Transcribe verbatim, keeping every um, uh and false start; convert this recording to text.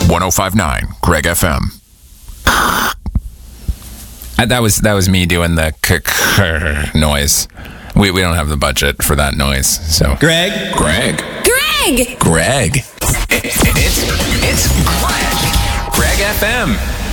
one oh five point nine Greg F M. That was that was me doing the k- k- noise. We we don't have the budget for that noise. So Greg, Greg, Greg! Greg. It's it's Greg. Greg F M.